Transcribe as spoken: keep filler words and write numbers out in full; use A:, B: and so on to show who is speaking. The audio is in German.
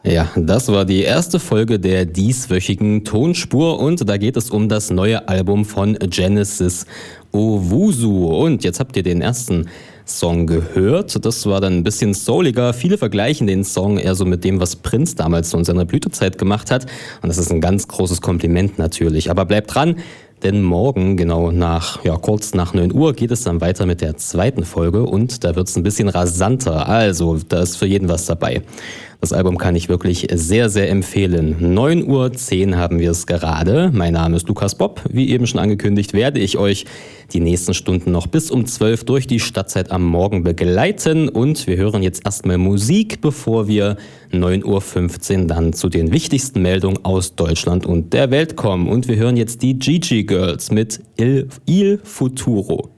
A: Ja, das war die erste Folge der dieswöchigen Tonspur und da geht es um das neue Album von Genesis Owusu. Und jetzt habt ihr den ersten Song gehört. Das war dann ein bisschen souliger. Viele vergleichen den Song eher so mit dem, was Prince damals so in seiner Blütezeit gemacht hat. Und das ist ein ganz großes Kompliment natürlich. Aber bleibt dran, denn morgen, genau nach, ja, kurz nach neun Uhr, geht es dann weiter mit der zweiten Folge und da wird es ein bisschen rasanter. Also, da ist für jeden was dabei. Das Album kann ich wirklich sehr, sehr empfehlen. neun Uhr zehn haben wir es gerade. Mein Name ist Lukas Bob. Wie eben schon angekündigt, werde ich euch die nächsten Stunden noch bis um zwölf durch die Stadtzeit am Morgen begleiten. Und wir hören jetzt erstmal Musik, bevor wir neun Uhr fünfzehn dann zu den wichtigsten Meldungen aus Deutschland und der Welt kommen. Und wir hören jetzt die Gigi Girls mit Il, Il Futuro.